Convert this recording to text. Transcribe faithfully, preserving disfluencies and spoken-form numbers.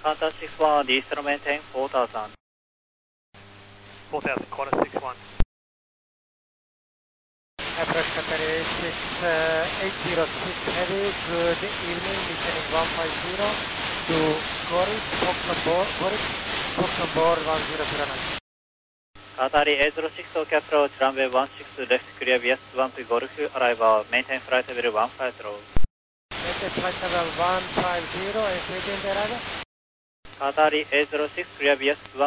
Qantas six one, Eastern maintain four thousand. four thousand, Qantas six one. Approach Qantas six eight zero six heavy, good evening, descending one five zero to Goris, Foxtrot board, Goris, Foxtrot board one zero zero nine. Qatari eight zero six, OK approach, runway one six, left clear V S one to Golf, arrival, maintain flight level one five zero. Maintain flight level one five zero, and maintain the arrival. Qatari eight zero six, clear V S one.